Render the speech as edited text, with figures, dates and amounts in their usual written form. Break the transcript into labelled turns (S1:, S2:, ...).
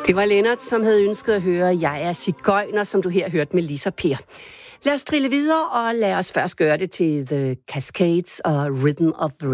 S1: Det var Lennart, som havde ønsket at høre Jeg er sigøjner, som du her hørte med Lisa Per. Lad os trille videre, og lad os først gøre det til The Cascades og Rhythm of the